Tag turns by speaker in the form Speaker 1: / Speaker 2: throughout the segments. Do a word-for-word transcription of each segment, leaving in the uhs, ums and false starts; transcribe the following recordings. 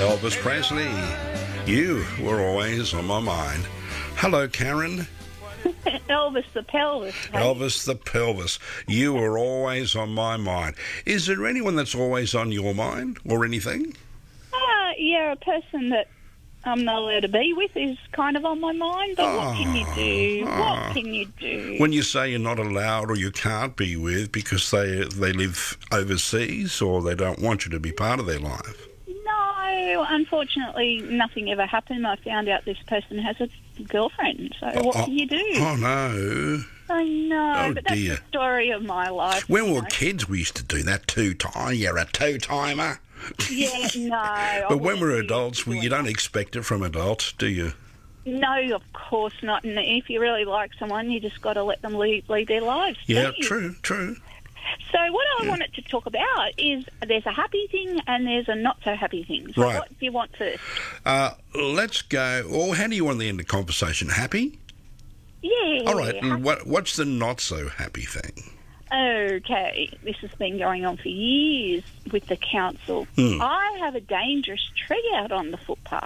Speaker 1: Elvis Presley, you were always on my mind. Hello, Karen.
Speaker 2: Elvis the pelvis. Hey?
Speaker 1: Elvis the pelvis, you were always on my mind. Is there anyone that's always on your mind or anything?
Speaker 2: Uh, yeah, a person that I'm not allowed to be with is kind of on my mind, but
Speaker 1: oh,
Speaker 2: what can you do?
Speaker 1: Oh.
Speaker 2: What can you do?
Speaker 1: When you say you're not allowed or you can't be with because they they live overseas or they don't want you to be part of their life?
Speaker 2: No, unfortunately, nothing ever happened. I found out this person has a girlfriend, so
Speaker 1: oh,
Speaker 2: what
Speaker 1: oh,
Speaker 2: can you do?
Speaker 1: Oh, no.
Speaker 2: I know,
Speaker 1: oh,
Speaker 2: but that's
Speaker 1: dear.
Speaker 2: the story of my life.
Speaker 1: When we
Speaker 2: you
Speaker 1: were
Speaker 2: know.
Speaker 1: kids, we used to do that two-time. You're a two-timer.
Speaker 2: Yeah, no.
Speaker 1: But when we're adults, well, you don't
Speaker 2: it.
Speaker 1: expect it from adults, do you?
Speaker 2: No, of course not. And if you really like someone, you just got to let them lead, lead their lives.
Speaker 1: Yeah,
Speaker 2: don't you?
Speaker 1: true, true.
Speaker 2: So what I
Speaker 1: Yeah.
Speaker 2: wanted to talk about is there's a happy thing and there's a not so happy thing. So
Speaker 1: Right.
Speaker 2: what do you want first?
Speaker 1: Uh, let's go. Well, how do you want to end the conversation? Happy?
Speaker 2: Yeah.
Speaker 1: All right.
Speaker 2: ha-
Speaker 1: What, what's the not so happy thing?
Speaker 2: Okay, this has been going on for years with the council.
Speaker 1: Hmm.
Speaker 2: I have a dangerous tree out on the footpath,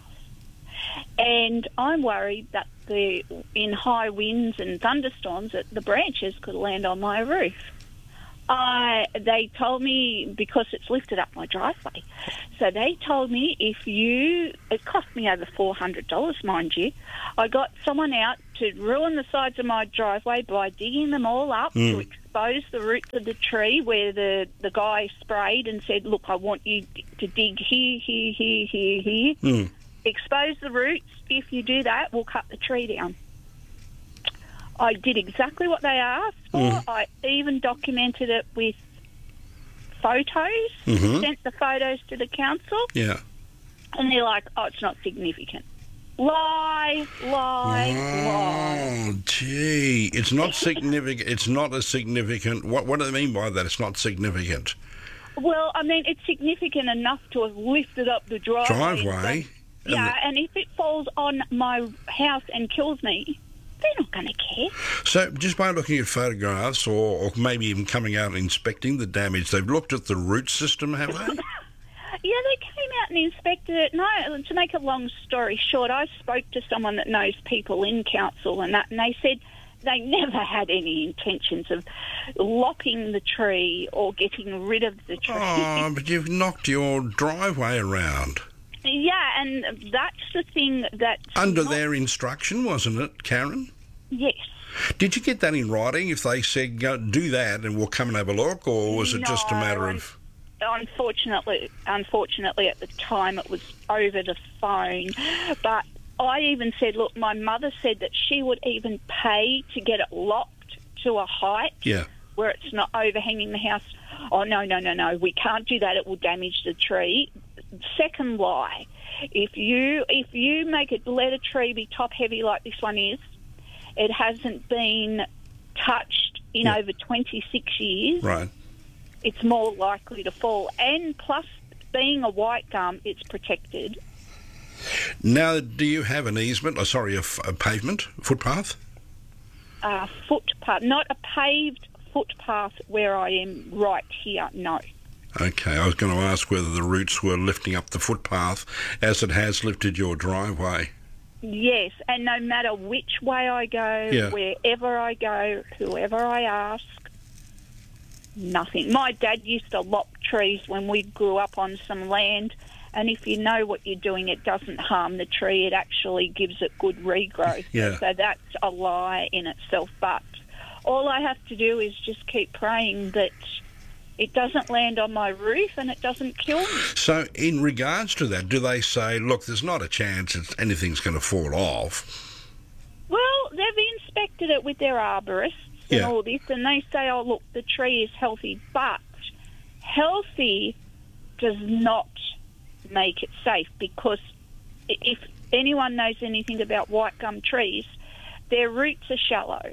Speaker 2: and I'm worried that the in high winds and thunderstorms that the branches could land on my roof. I they told me because it's lifted up my driveway, so they told me if you it cost me over four hundred dollars, mind you. I got someone out to ruin the sides of my driveway by digging them all up
Speaker 1: Mm.
Speaker 2: to expose the roots of the tree where the the guy sprayed and said, "Look, I want you to dig here, here, here, here, here.
Speaker 1: Mm.
Speaker 2: Expose the roots. If you do that, we'll cut the tree down." I did exactly what they asked for.
Speaker 1: Mm.
Speaker 2: I even documented it with photos,
Speaker 1: Mhm.
Speaker 2: sent the photos to the council,
Speaker 1: Yeah.
Speaker 2: and they're like, "Oh, it's not significant." Lie, lie, lie.
Speaker 1: Oh, gee. It's not significant. It's not a significant. What, what do they mean by that? It's not significant.
Speaker 2: Well, I mean, it's significant enough to have lifted up the driveway.
Speaker 1: Driveway.
Speaker 2: And, yeah, and if it falls on my house and kills me, they're not going to care.
Speaker 1: So just by looking at photographs or, or maybe even coming out and inspecting the damage, they've looked at the root system, have they?
Speaker 2: Yeah, they came out and inspected it. No, to make a long story short, I spoke to someone that knows people in council and that, and they said they never had any intentions of lopping the tree or getting rid of the tree.
Speaker 1: Oh, but you've knocked your driveway around.
Speaker 2: Yeah, and that's the thing that...
Speaker 1: Under their instruction, wasn't it, Karen?
Speaker 2: Yes.
Speaker 1: Did you get that in writing if they said, go, do that and we'll come and have a look, or was it
Speaker 2: No,
Speaker 1: just a matter
Speaker 2: un-
Speaker 1: of...
Speaker 2: Unfortunately, unfortunately, at the time it was over the phone. But I even said, look, my mother said that she would even pay to get it locked to a height
Speaker 1: Yeah.
Speaker 2: where it's not overhanging the house. Oh, no, no, no, no, we can't do that. It will damage the tree. Second lie, if you if you make it, let a tree be top heavy like this one is, it hasn't been touched in
Speaker 1: Yeah.
Speaker 2: over twenty-six years,
Speaker 1: Right.
Speaker 2: it's more likely to fall. And plus, being a white gum, it's protected.
Speaker 1: Now, do you have an easement, oh, sorry, a, f- a pavement, footpath?
Speaker 2: A footpath, not a paved footpath where I am right here, no.
Speaker 1: Okay, I was going to ask whether the roots were lifting up the footpath as it has lifted your driveway.
Speaker 2: Yes, and no matter which way I go,
Speaker 1: Yeah.
Speaker 2: wherever I go, whoever I ask, nothing. My dad used to lop trees when we grew up on some land, and if you know what you're doing, it doesn't harm the tree. It actually gives it good regrowth.
Speaker 1: Yeah.
Speaker 2: So that's a lie in itself. But all I have to do is just keep praying that it doesn't land on my roof and it doesn't kill me.
Speaker 1: So in regards to that, do they say, look, there's not a chance it's, anything's going to fall off?
Speaker 2: Well, they've inspected it with their arborists and
Speaker 1: Yeah.
Speaker 2: all this, and they say, oh, look, the tree is healthy, but healthy does not make it safe, because if anyone knows anything about white gum trees, their roots are shallow.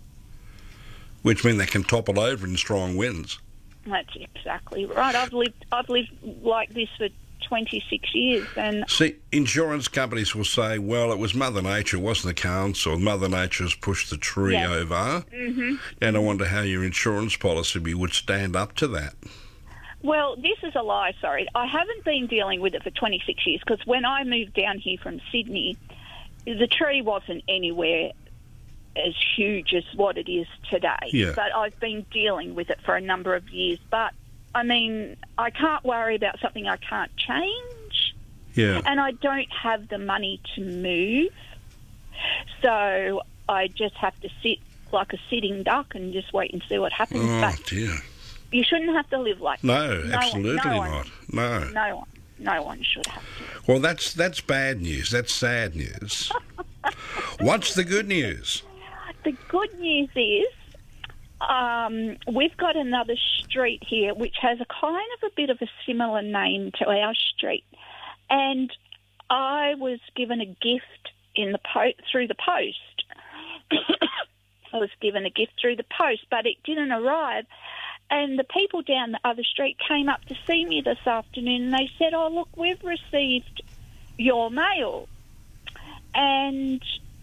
Speaker 1: Which mean they can topple over in strong winds.
Speaker 2: That's exactly right. I've lived I've lived like this for twenty-six years, and
Speaker 1: See, insurance companies will say, well, it was Mother Nature, it wasn't the council. Mother Nature's pushed the tree
Speaker 2: Yeah.
Speaker 1: over.
Speaker 2: mm-hmm.
Speaker 1: And I wonder how your insurance policy would stand up to that.
Speaker 2: Well, this is a lie, sorry. I haven't been dealing with it for twenty-six years because when I moved down here from Sydney, the tree wasn't anywhere as huge as what it is today.
Speaker 1: Yeah.
Speaker 2: But I've been dealing with it for a number of years. But, I mean, I can't worry about something I can't change.
Speaker 1: Yeah.
Speaker 2: And I don't have the money to move. So I just have to sit like a sitting duck and just wait and see what happens.
Speaker 1: Oh,
Speaker 2: but
Speaker 1: dear.
Speaker 2: you shouldn't have to live like
Speaker 1: No,
Speaker 2: that. No
Speaker 1: absolutely
Speaker 2: one, no
Speaker 1: not.
Speaker 2: One,
Speaker 1: No.
Speaker 2: no one. No one should have to.
Speaker 1: Well, that's that's bad news. That's sad news. What's the good news?
Speaker 2: The good news is um, we've got another street here which has a kind of a bit of a similar name to our street. And I was given a gift in the po- through the post. I was given a gift through the post, but it didn't arrive. And the people down the other street came up to see me this afternoon and they said, oh, look, we've received your mail. And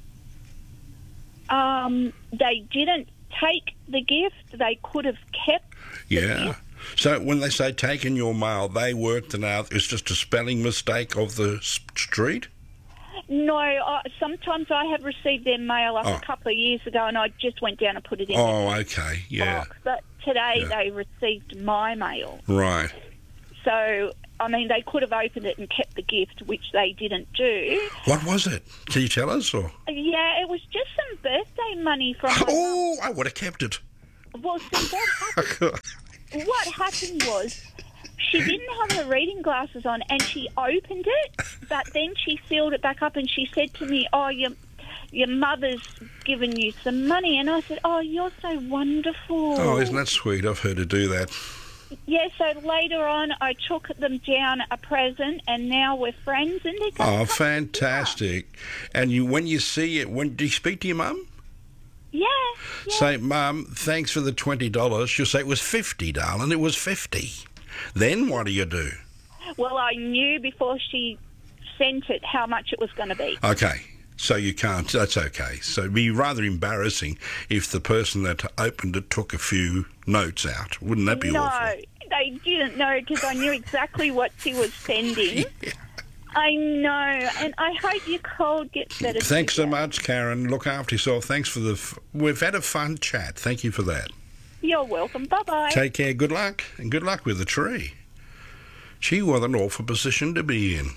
Speaker 2: um, they didn't take the gift. They could have kept the
Speaker 1: Yeah.
Speaker 2: gift.
Speaker 1: So when they say taking your mail, they worked it out. It's just a spelling mistake of the s- street?
Speaker 2: No, I, sometimes I have received their mail up
Speaker 1: Oh.
Speaker 2: a couple of years ago and I just went down and put it in
Speaker 1: Oh,
Speaker 2: the
Speaker 1: okay. Yeah.
Speaker 2: box. But today
Speaker 1: Yeah.
Speaker 2: they received my mail.
Speaker 1: Right.
Speaker 2: So, I mean, they could have opened it and kept the gift, which they didn't do.
Speaker 1: What was it? Can you tell us? Or
Speaker 2: Yeah, it was just some birthday money from my
Speaker 1: Oh, I would have kept it.
Speaker 2: mum. Well, see, what happened, what happened was she didn't have her reading glasses on and she opened it, but then she sealed it back up and she said to me, oh, your, your mother's given you some money. And I said, oh, you're so wonderful.
Speaker 1: Oh, isn't that sweet of her to do that?
Speaker 2: Yeah, so later on I took them down a present and now we're friends and they're going
Speaker 1: Oh,
Speaker 2: to
Speaker 1: fantastic. And you, when you see it, when do you speak to your mum?
Speaker 2: Yeah, yeah.
Speaker 1: Say, Mum, thanks for the twenty dollars. She'll say, it was fifty, darling. It was fifty. Then what do you do?
Speaker 2: Well, I knew before she sent it how much it was going to be.
Speaker 1: Okay. So you can't, that's okay. So it'd be rather embarrassing if the person that opened it took a few notes out. Wouldn't that be
Speaker 2: no,
Speaker 1: awful?
Speaker 2: they didn't know because I knew exactly what she was sending.
Speaker 1: Yeah.
Speaker 2: I know, and I hope your cold gets better.
Speaker 1: Thanks so
Speaker 2: soon.
Speaker 1: much, Karen. Look after yourself. Thanks for the... F- We've had a fun chat. Thank you for that.
Speaker 2: You're welcome. Bye-bye.
Speaker 1: Take care. Good luck. And good luck with the tree. Gee, what an awful position to be in.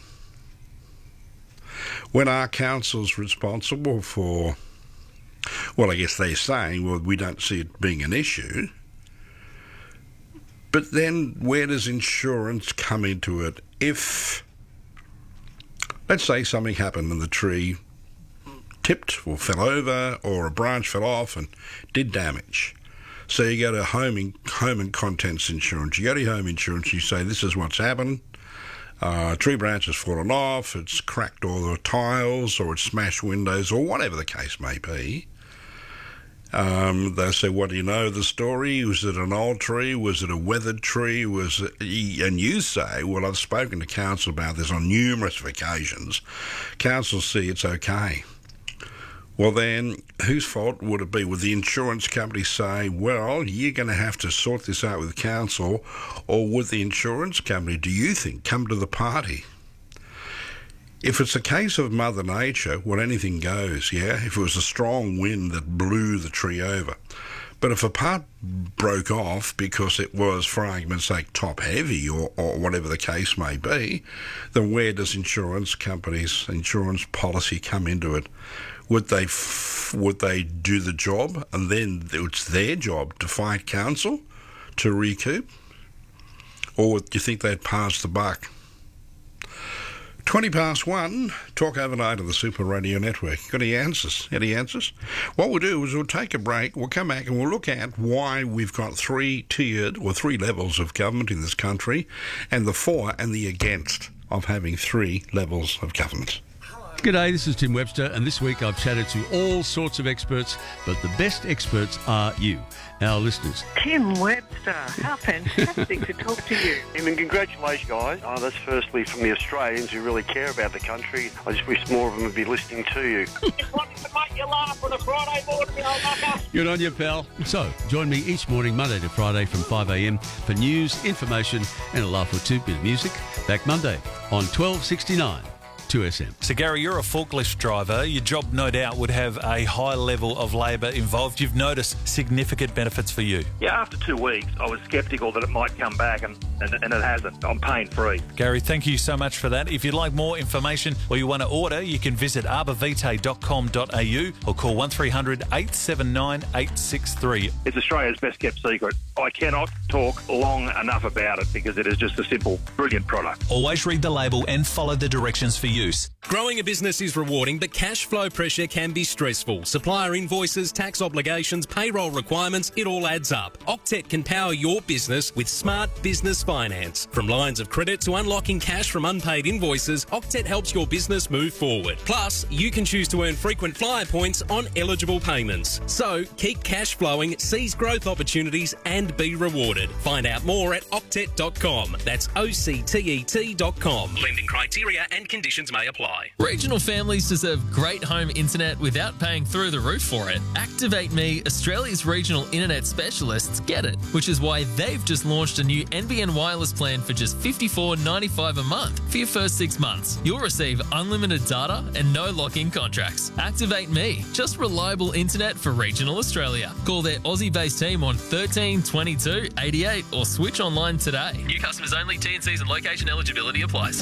Speaker 1: When our council's responsible for... Well, I guess they're saying, well, we don't see it being an issue. But then where does insurance come into it? If, let's say something happened and the tree tipped or fell over or a branch fell off and did damage. So you go to home, in, home and contents insurance. You go to your home insurance, you say, this is what's happened. Uh, tree branch has fallen off, it's cracked all the tiles or it's smashed windows or whatever the case may be. Um, they say, what do you know the story? Was it an old tree? Was it a weathered tree? Was it, and you say, well, I've spoken to council about this on numerous occasions. Council see it's okay. Well, then, whose fault would it be? Would the insurance company say, well, you're going to have to sort this out with council, or would the insurance company, do you think, come to the party? If it's a case of Mother Nature, well, anything goes, yeah? If it was a strong wind that blew the tree over. But if a part broke off because it was, for argument's sake, top-heavy or, or whatever the case may be, then where does insurance companies' insurance policy come into it? Would they f- would they do the job and then it's their job to fight council to recoup? Or do you think they'd pass the buck? twenty past one, talk overnight on the Super Radio Network. Got any answers? Any answers? What we'll do is we'll take a break, we'll come back and we'll look at why we've got three tiered or three levels of government in this country and the for and the against of having three levels of government.
Speaker 3: G'day, this is Tim Webster, and this week I've chatted to all sorts of experts, but the best experts are you, our listeners.
Speaker 4: Tim Webster, how fantastic to talk to you.
Speaker 5: I mean, congratulations, guys. Oh, that's firstly from the Australians who really care about the country. I just wish more of them would be listening to you.
Speaker 6: Just wanted to make you laugh on a Friday morning, old mucker.
Speaker 3: Good on you, pal. So, join me each morning, Monday to Friday from five a m for news, information, and a laugh or two, bit of music. Back Monday on twelve sixty-nine. two S M.
Speaker 7: So, Gary, you're a forklift driver. Your job, no doubt, would have a high level of labour involved. You've noticed significant benefits for you.
Speaker 8: Yeah, after two weeks, I was sceptical that it might come back, and, and, and it hasn't. I'm pain free.
Speaker 7: Gary, thank you so much for that. If you'd like more information or you want to order, you can visit arbavitae dot com dot a u or call one three hundred eight seven nine eight six three.
Speaker 8: It's Australia's best kept secret. I cannot talk long enough about it because it is just a simple, brilliant product.
Speaker 7: Always read the label and follow the directions for use.
Speaker 9: Growing a business is rewarding, but cash flow pressure can be stressful. Supplier invoices, tax obligations, payroll requirements, it all adds up. Octet can power your business with smart business finance. From lines of credit to unlocking cash from unpaid invoices, Octet helps your business move forward. Plus, you can choose to earn frequent flyer points on eligible payments. So, keep cash flowing, seize growth opportunities and be rewarded. Find out more at octet dot com. That's O C T E T dot com. Lending criteria and conditions may apply.
Speaker 10: Regional families deserve great home internet without paying through the roof for it. Activate Me, Australia's regional internet specialists, get it, which is why they've just launched a new N B N wireless plan for just fifty-four dollars ninety-five a month for your first six months. You'll receive unlimited data and no lock-in contracts. Activate Me, just reliable internet for regional Australia. Call their Aussie-based team on thirteen twenty-two eighty-eight or switch online today. New customers only. T and Cs and location eligibility applies.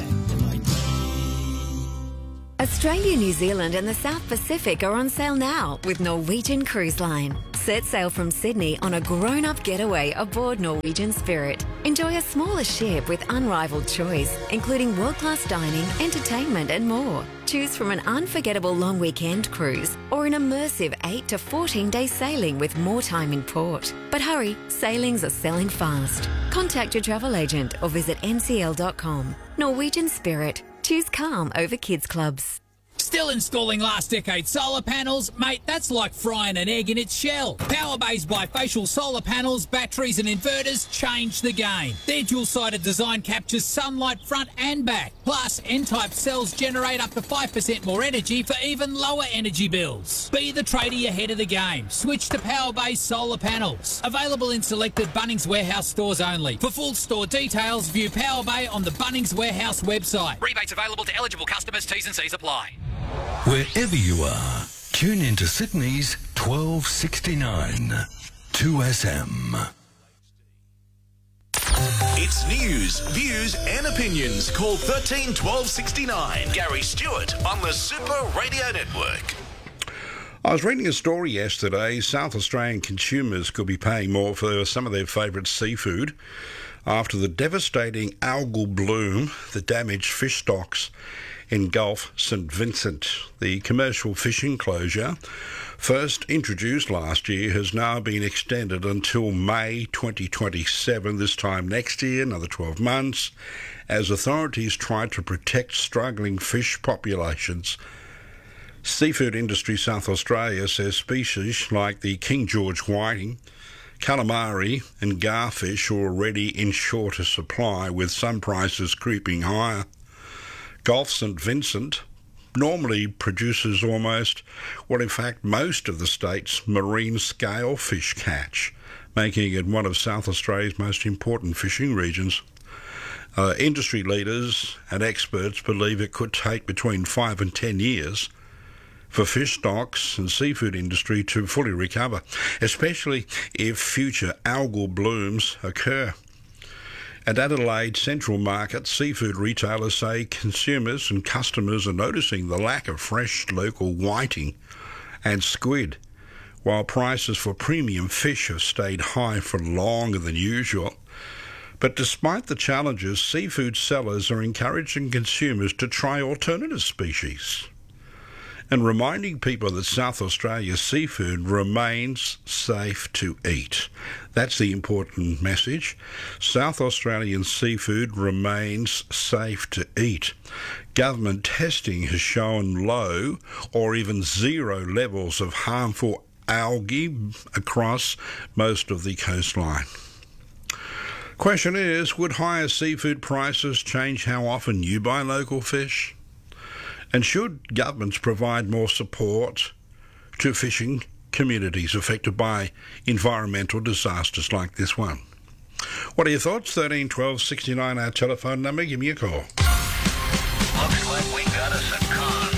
Speaker 11: Australia, New Zealand and the South Pacific are on sale now with Norwegian Cruise Line. Set sail from Sydney on a grown-up getaway aboard Norwegian Spirit. Enjoy a smaller ship with unrivaled choice, including world-class dining, entertainment and more. Choose from an unforgettable long weekend cruise or an immersive eight to fourteen day sailing with more time in port. But hurry, sailings are selling fast. Contact your travel agent or visit n c l dot com. Norwegian Spirit. Choose calm over kids clubs.
Speaker 12: Still installing last decade solar panels? Mate, that's like frying an egg in its shell. Powerbay's bifacial solar panels, batteries and inverters change the game. Their dual-sided design captures sunlight front and back. Plus, N-type cells generate up to five percent more energy for even lower energy bills. Be the tradie ahead of the game. Switch to Powerbay's solar panels. Available in selected Bunnings Warehouse stores only. For full store details, view Powerbay on the Bunnings Warehouse website.
Speaker 13: Rebates available to eligible customers. T's and C's apply.
Speaker 14: Wherever you are, tune into Sydney's twelve sixty-nine two S M.
Speaker 15: It's news, views and opinions. Call thirteen twelve sixty-nine. Gary Stewart on the Super Radio Network.
Speaker 1: I was reading a story yesterday. South Australian consumers could be paying more for some of their favourite seafood after the devastating algal bloom that damaged fish stocks in Gulf St Vincent. The commercial fishing closure, first introduced last year, has now been extended until May twenty twenty-seven, this time next year, another twelve months, as authorities try to protect struggling fish populations. Seafood Industry South Australia says species like the King George whiting, calamari and garfish are already in shorter supply, with some prices creeping higher. Gulf St Vincent normally produces almost, well in fact most of the state's marine scale fish catch, making it one of South Australia's most important fishing regions. Uh, industry leaders and experts believe it could take between five and ten years for fish stocks and seafood industry to fully recover, especially if future algal blooms occur. At Adelaide Central Market, seafood retailers say consumers and customers are noticing the lack of fresh local whiting and squid, while prices for premium fish have stayed high for longer than usual. But despite the challenges, seafood sellers are encouraging consumers to try alternative species. and reminding people that South Australia's seafood remains safe to eat. That's the important message. South Australian seafood remains safe to eat. Government testing has shown low or even zero levels of harmful algae across most of the coastline. Question is, would higher seafood prices change how often you buy local fish? And should governments provide more support to fishing communities affected by environmental disasters like this one? What are your thoughts? thirteen twelve sixty-nine, our telephone number. Give me a call.
Speaker 14: Looks like we got us a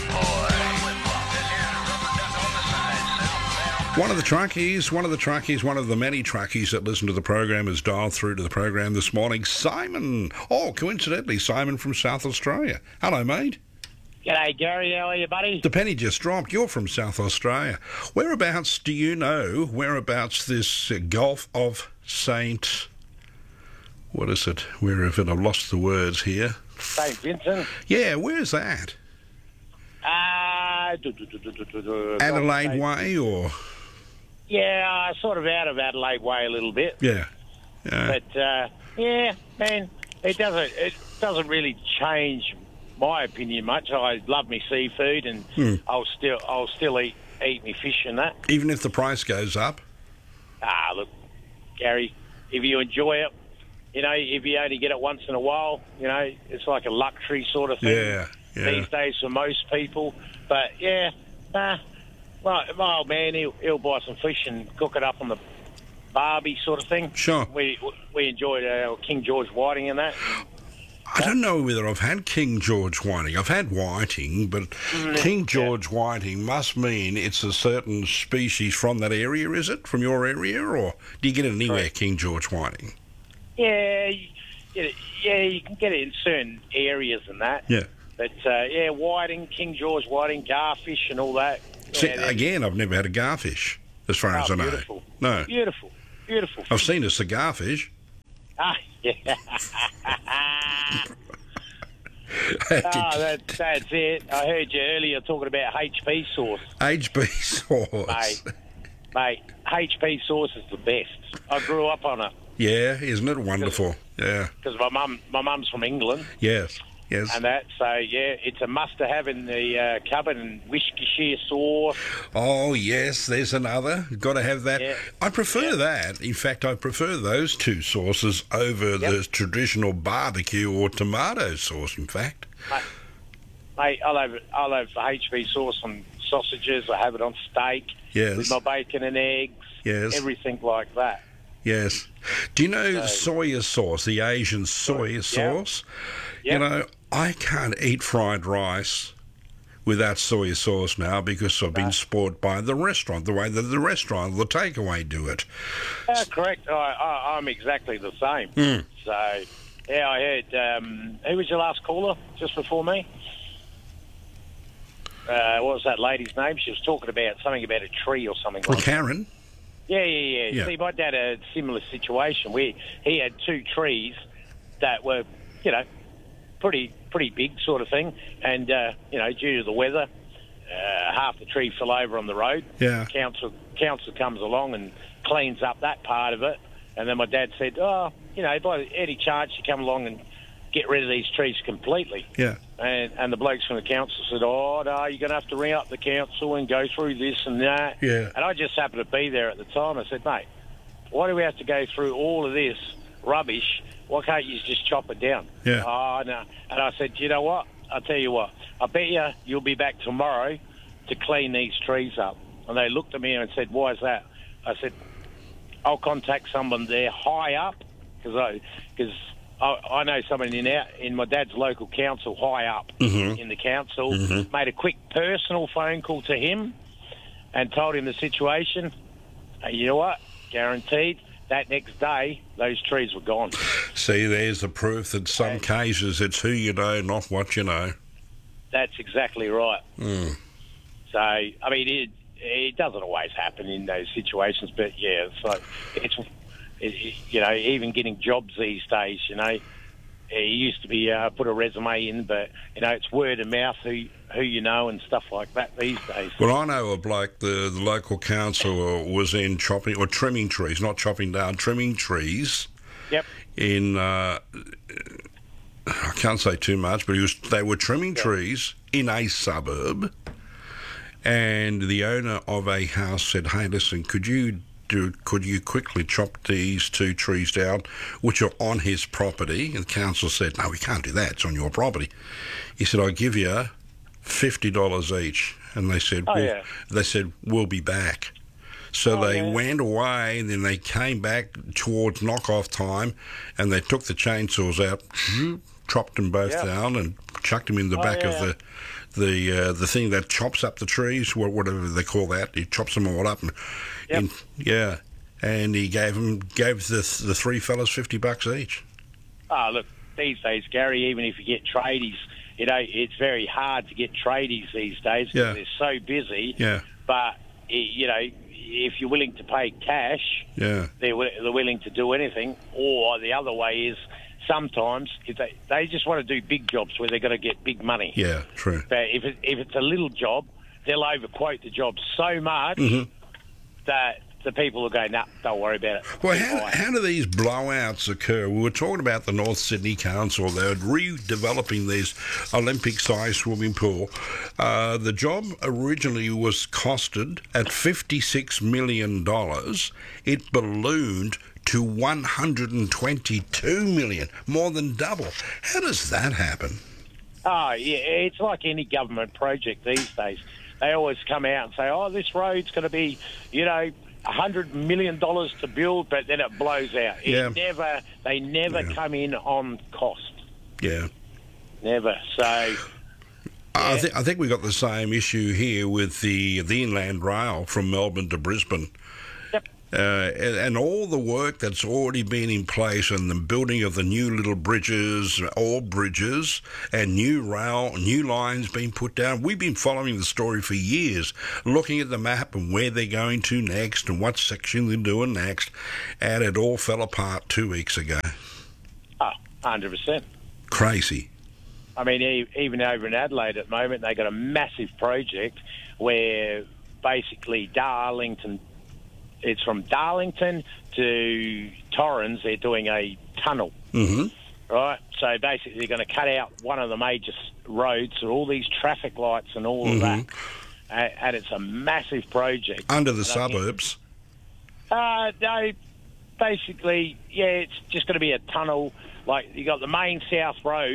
Speaker 1: One of the truckies, one of the truckies, one of the many truckies that listen to the program has dialed through to the program this morning. Simon. Oh, coincidentally, Simon from South Australia. Hello, mate.
Speaker 6: G'day, Gary. How are you, buddy?
Speaker 1: The penny just dropped. You're from South Australia. Whereabouts do you know, whereabouts this uh, Gulf of Saint... What is it? Where is it? I've lost the words here.
Speaker 6: Saint Vincent?
Speaker 1: Yeah, where's that?
Speaker 6: Uh, do, do, do, do, do, do,
Speaker 1: Adelaide
Speaker 6: Saint-
Speaker 1: Way, or...?
Speaker 6: Yeah, uh, sort of out of Adelaide Way a little bit.
Speaker 1: Yeah. yeah.
Speaker 6: But, uh, yeah, man, it doesn't, it doesn't really change my opinion much. I love me seafood, and
Speaker 1: Hmm.
Speaker 6: I'll still I'll still eat eat me fish and that.
Speaker 1: Even if the price goes up?
Speaker 6: Ah, look, Gary, if you enjoy it, you know, if you only get it once in a while, you know, it's like a luxury sort of thing
Speaker 1: Yeah, yeah.
Speaker 6: these days for most people. But, yeah, nah, my, my old man, he'll, he'll buy some fish and cook it up on the barbie sort of thing.
Speaker 1: Sure.
Speaker 6: We we enjoyed our King George whiting and that.
Speaker 1: I don't know whether I've had King George whiting. I've had whiting, but
Speaker 6: Mm,
Speaker 1: King George whiting must mean it's a certain species from that area, is it? From your area? Or do you get it anywhere,
Speaker 6: Correct.
Speaker 1: King George whiting?
Speaker 6: Yeah, you get it, yeah, you can get it in certain areas and that.
Speaker 1: Yeah.
Speaker 6: But, uh, yeah, whiting, King George whiting, garfish and all that.
Speaker 1: See,
Speaker 6: Yeah, they're-
Speaker 1: again, I've never had a garfish, as far
Speaker 6: Oh,
Speaker 1: as I know.
Speaker 6: beautiful.
Speaker 1: No.
Speaker 6: Beautiful, beautiful.
Speaker 1: I've seen a cigar fish.
Speaker 6: Ah, yeah. oh, that, that's it. I heard you earlier talking about H P sauce.
Speaker 1: H P sauce.
Speaker 6: Mate, mate, H P sauce is the best. I grew up on it
Speaker 1: Yeah, isn't it wonderful? Yeah.
Speaker 6: because my mum, my mum's from England.
Speaker 1: Yes. Yes.
Speaker 6: And that, so yeah, it's a must-to-have in the uh, cupboard. And Worcestershire sauce.
Speaker 1: Oh, yes, there's another. Got to have that.
Speaker 6: Yeah.
Speaker 1: I prefer that. In fact, I prefer those two sauces over the traditional barbecue or tomato sauce, in fact.
Speaker 6: Mate, mate I'll have I'll have H P sauce on sausages. I have it on steak.
Speaker 1: Yes.
Speaker 6: With my bacon and eggs.
Speaker 1: Yes.
Speaker 6: Everything like that.
Speaker 1: Yes. Do you know
Speaker 6: So-
Speaker 1: soya sauce, the Asian soya
Speaker 6: Yeah.
Speaker 1: sauce?
Speaker 6: Yeah.
Speaker 1: You know, I can't eat fried rice without soya sauce now because I've been spoiled by the restaurant, the way that the restaurant, the takeaway do it.
Speaker 6: Uh, correct. I, I, I'm exactly the same.
Speaker 1: Mm.
Speaker 6: So, yeah, I heard. Um, who was your last caller just before me? Uh, what was that lady's name? She was talking about something about a tree or something
Speaker 1: Well,
Speaker 6: like that.
Speaker 1: Karen?
Speaker 6: Yeah, yeah, yeah,
Speaker 1: Yeah.
Speaker 6: See, my dad had a similar situation where he had two trees that were, you know, pretty pretty big sort of thing. And, uh, you know, due to the weather, uh, half the tree fell over on the road.
Speaker 1: Yeah.
Speaker 6: Council, council comes along and cleans up that part of it. And then my dad said, oh, you know, by any chance you come along and get rid of these trees completely.
Speaker 1: Yeah.
Speaker 6: And, and the blokes from the council said, oh, no, you're going to have to ring up the council and go through this and that.
Speaker 1: Yeah.
Speaker 6: And I just happened to be there at the time. I said, mate, why do we have to go through all of this rubbish? Why can't you just chop it down?
Speaker 1: Yeah.
Speaker 6: Oh, no. And I said, you know what? I'll tell you what. I bet you you'll be back tomorrow to clean these trees up. And they looked at me and said, why is that? I said, I'll contact someone there high up because I, cause I, I know someone in our, in my dad's local council high up
Speaker 1: Mhm.
Speaker 6: in the council.
Speaker 1: Mhm.
Speaker 6: Made a quick personal phone call to him and told him the situation. And you know what? Guaranteed that next day those trees were gone.
Speaker 1: See, there's the proof that some cases it's who you know, not what you know.
Speaker 6: That's exactly right.
Speaker 1: Mm.
Speaker 6: So, I mean, it it doesn't always happen in those situations, but yeah, it's like it's it, you know, even getting jobs these days, you know, he used to be uh, put a resume in, but you know it's word of mouth who who you know and stuff like that these days.
Speaker 1: Well, I know a bloke, the, the local council was in chopping or trimming trees, not chopping down, trimming trees.
Speaker 6: Yep.
Speaker 1: In uh, I can't say too much, but he was, they were trimming yep. trees in a suburb, and the owner of a house said, "Hey, listen, could you do? Could you quickly chop these two trees down, which are on his property?" And the council said, "No, we can't do that. It's on your property." He said, "I'll give you fifty dollars each," and they said,
Speaker 6: oh,
Speaker 1: well,
Speaker 6: yeah.
Speaker 1: "They said we'll be back." So
Speaker 6: oh,
Speaker 1: they
Speaker 6: yeah.
Speaker 1: went away, and then they came back towards knock-off time, and they took the chainsaws out, chopped them both
Speaker 6: yep.
Speaker 1: down, and chucked them in the
Speaker 6: oh,
Speaker 1: back
Speaker 6: yeah.
Speaker 1: of the the uh, the thing that chops up the trees, whatever they call that. He chops them all up, and,
Speaker 6: yep.
Speaker 1: and yeah, and he gave them gave the the three fellas fifty bucks each.
Speaker 6: Oh, look, these days, Gary, even if you get tradies, you know, it's very hard to get tradies these days because
Speaker 1: Yeah.
Speaker 6: they're so busy.
Speaker 1: Yeah.
Speaker 6: But, you know, if you're willing to pay cash,
Speaker 1: Yeah.
Speaker 6: they're, wi- they're willing to do anything. Or the other way is sometimes if they, they just want to do big jobs where they're going to get big money.
Speaker 1: Yeah, true.
Speaker 6: But if, it, if it's a little job, they'll overquote the job so much
Speaker 1: Mhm.
Speaker 6: that the people will go, nah, don't worry about it.
Speaker 1: Well,
Speaker 6: Be
Speaker 1: how,
Speaker 6: fine."
Speaker 1: how do these blowouts occur? We were talking about the North Sydney Council. They're redeveloping these Olympic-sized swimming pool. Uh, the job originally was costed at fifty-six million dollars. It ballooned to one hundred twenty-two million dollars, more than double. How does that happen?
Speaker 6: Oh, yeah, it's like any government project these days. They always come out and say, oh, this road's going to be, you know, one hundred million dollars to build, but then it blows out. It
Speaker 1: Yeah.
Speaker 6: never, they never
Speaker 1: Yeah.
Speaker 6: come in on cost.
Speaker 1: Yeah.
Speaker 6: Never. So,
Speaker 1: I, th- I think we got the same issue here with the the Inland Rail from Melbourne to Brisbane.
Speaker 6: Yep.
Speaker 1: Uh, and, and all the work that's already been in place and the building of the new little bridges, all bridges, and new rail, new lines being put down. We've been following the story for years, looking at the map and where they're going to next and what section they're doing next, and it all fell apart two weeks ago.
Speaker 6: oh, one hundred percent.
Speaker 1: Crazy.
Speaker 6: I mean, e- even over in Adelaide at the moment, they got a massive project where basically Darlington, it's from Darlington to Torrens, they're doing a tunnel.
Speaker 1: Mm-hmm.
Speaker 6: Right, so basically they're going to cut out one of the major s- roads, so all these traffic lights and all of that, and, and it's a massive project.
Speaker 1: Under the
Speaker 6: And I think-
Speaker 1: suburbs.
Speaker 6: Uh, no, basically, yeah, it's just going to be a tunnel. Like, you got the main south road,